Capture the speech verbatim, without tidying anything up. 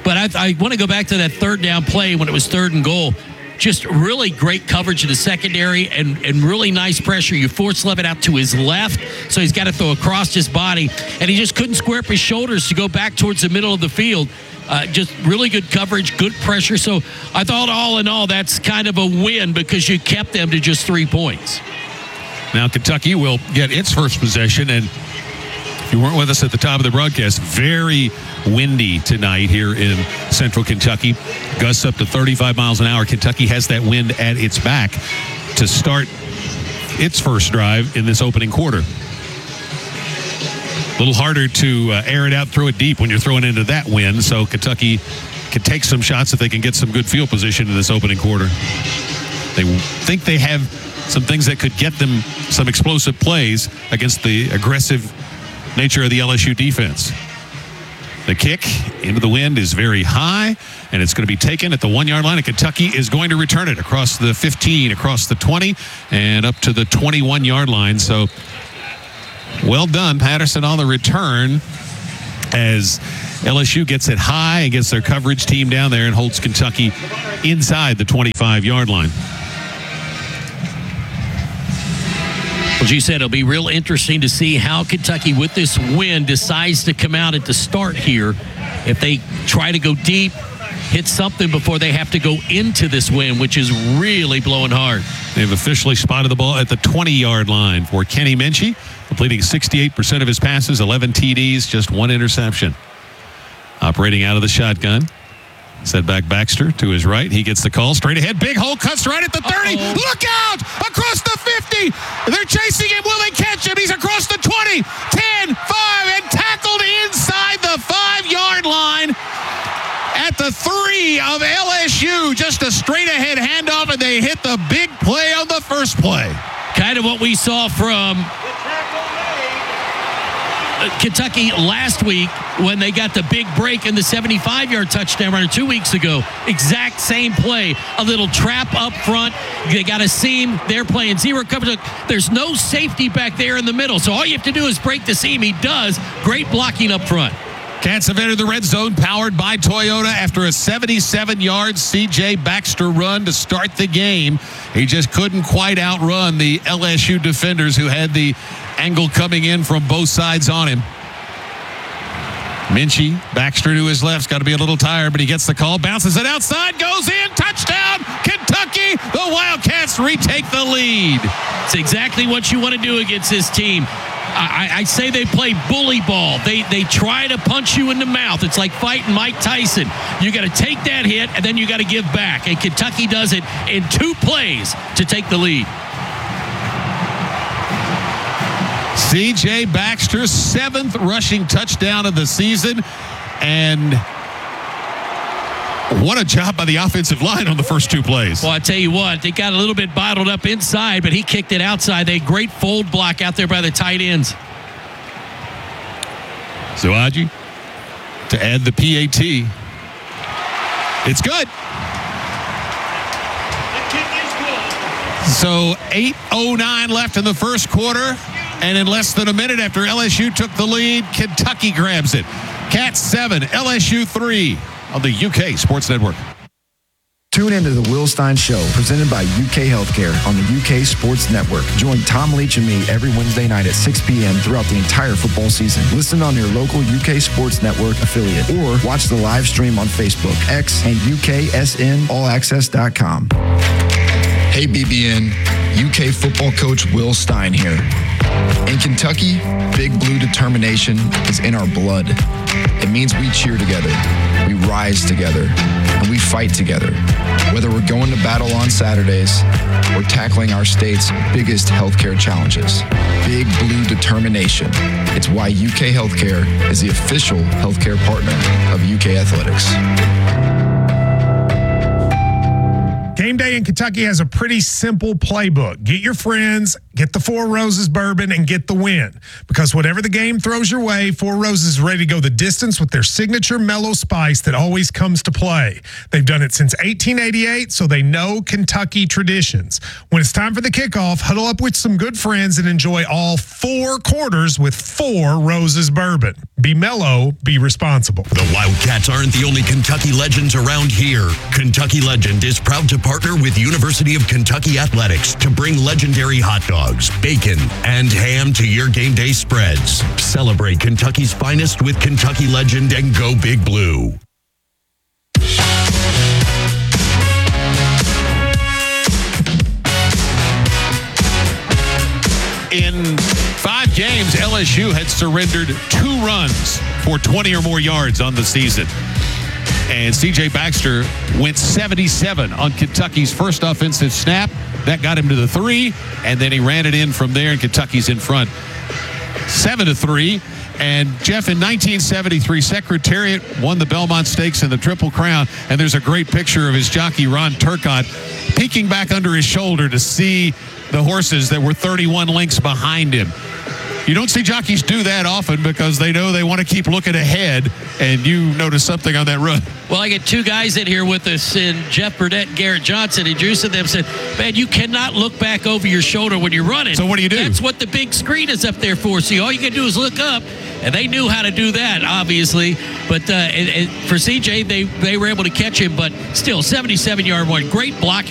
But I, I want to go back to that third down play when it was third and goal. Just really great coverage in the secondary and, and really nice pressure. You force Levitt out to his left, so he's got to throw across his body. And he just couldn't square up his shoulders to go back towards the middle of the field. Uh, just really good coverage, good pressure. So I thought all in all, that's kind of a win because you kept them to just three points. Now Kentucky will get its first possession. And if you weren't with us at the top of the broadcast, very windy tonight here in central Kentucky. Gusts up to thirty-five miles an hour. Kentucky has that wind at its back to start its first drive in this opening quarter. A little harder to uh, air it out, throw it deep when you're throwing into that wind. So Kentucky can take some shots if they can get some good field position in this opening quarter. They think they have some things that could get them some explosive plays against the aggressive nature of the L S U defense. The kick into the wind is very high, and it's going to be taken at the one-yard line, and Kentucky is going to return it across the fifteen, across the twenty, and up to the twenty-one-yard line. So, well done, Patterson, on the return as L S U gets it high and gets their coverage team down there and holds Kentucky inside the twenty-five-yard line. As you said, it'll be real interesting to see how Kentucky, with this win, decides to come out at the start here. If they try to go deep, hit something before they have to go into this win, which is really blowing hard. They've officially spotted the ball at the twenty-yard line for Kenny Minchie, completing sixty-eight percent of his passes, eleven T Ds, just one interception. Operating out of the shotgun. Set back Baxter to his right. He gets the call straight ahead. Big hole, cuts right at the thirty. Uh-oh. Look out! Across the fifty. They're chasing him. Will they catch him? He's across the twenty. ten, five, and tackled inside the five-yard line at the three of L S U. Just a straight ahead handoff, and they hit the big play on the first play. Kind of what we saw from Kentucky last week when they got the big break in the seventy-five-yard touchdown run two weeks ago. Exact same play. A little trap up front. They got a seam. They're playing zero coverage. There's no safety back there in the middle. So all you have to do is break the seam. He does. Great blocking up front. Cats have entered the red zone, powered by Toyota, after a seventy-seven-yard C J Baxter run to start the game. He just couldn't quite outrun the L S U defenders who had the angle coming in from both sides on him. Minchie, Baxter to his left's got to be a little tired, but he gets the call, bounces it outside, goes in, touchdown, Kentucky. The Wildcats retake the lead. It's exactly what you want to do against this team. I, I say they play bully ball. They they try to punch you in the mouth. It's like fighting Mike Tyson. You got to take that hit, and then you got to give back. And Kentucky does it in two plays to take the lead. C J Baxter's seventh rushing touchdown of the season. And what a job by the offensive line on the first two plays. Well, I tell you what, they got a little bit bottled up inside, but he kicked it outside. They had great fold block out there by the tight ends. Zuaji to add the P A T. It's good. So eight oh nine left in the first quarter. And in less than a minute after L S U took the lead, Kentucky grabs it. Cats seven, L S U three on the U K Sports Network. Tune into the Will Stein Show, presented by U K Healthcare on the U K Sports Network. Join Tom Leach and me every Wednesday night at six p.m. throughout the entire football season. Listen on your local U K Sports Network affiliate or watch the live stream on Facebook, X, and U K S N all access dot com. Hey, B B N, U K football coach Will Stein here. In Kentucky, Big Blue determination is in our blood. It means we cheer together, we rise together, and we fight together. Whether we're going to battle on Saturdays or tackling our state's biggest healthcare challenges. Big Blue determination. It's why U K Healthcare is the official healthcare partner of U K Athletics. K Game Day in Kentucky has a pretty simple playbook. Get your friends, get the Four Roses bourbon, and get the win. Because whatever the game throws your way, Four Roses is ready to go the distance with their signature mellow spice that always comes to play. They've done it since eighteen eighty-eight, so they know Kentucky traditions. When it's time for the kickoff, huddle up with some good friends and enjoy all four quarters with Four Roses bourbon. Be mellow, be responsible. The Wildcats aren't the only Kentucky legends around here. Kentucky Legend is proud to partner with University of Kentucky Athletics to bring legendary hot dogs, bacon, and ham to your game day spreads. Celebrate Kentucky's finest with Kentucky Legend and go Big Blue. In five games, L S U had surrendered two runs for twenty or more yards on the season. And C J Baxter went seventy-seven on Kentucky's first offensive snap. That got him to the three, and then he ran it in from there, and Kentucky's in front seven to three. And Jeff, in nineteen seventy-three, Secretariat won the Belmont Stakes and the Triple Crown, and there's a great picture of his jockey, Ron Turcotte, peeking back under his shoulder to see the horses that were thirty-one lengths behind him. You don't see jockeys do that often because they know they want to keep looking ahead, and you notice something on that run. Well, I get two guys in here with us, and Jeff Burdett and Garrett Johnson, and Juice and them said, man, you cannot look back over your shoulder when you're running. So what do you do? That's what the big screen is up there for. So all you can do is look up, and they knew how to do that, obviously. But uh, and, and for C J, they, they were able to catch him, but still, seventy-seven-yard one. Great blocking.